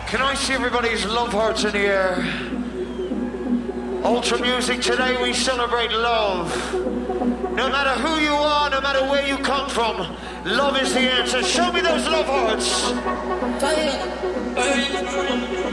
Can I see everybody's love hearts in the air? Ultra Music, today we celebrate love. No matter who you are, no matter where you come from, love is the answer. Show me those love hearts.